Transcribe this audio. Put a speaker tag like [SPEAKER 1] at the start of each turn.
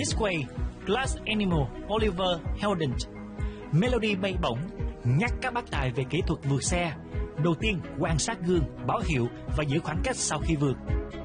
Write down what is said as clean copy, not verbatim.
[SPEAKER 1] Speedway, Glass Animal, Oliver Heldens. Melody bay bổng nhắc các bác tài về kỹ thuật vượt xe. Đầu tiên, quan sát gương, báo hiệu và giữ khoảng cách sau khi vượt.